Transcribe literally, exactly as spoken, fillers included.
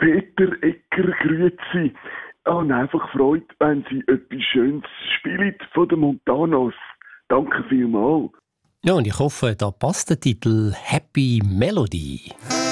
Peter Egger, grüezi. Und einfach Freude, wenn Sie etwas Schönes spielen von den Montanos. Danke vielmals. Ja, und ich hoffe, da passt der Titel «Happy Melody».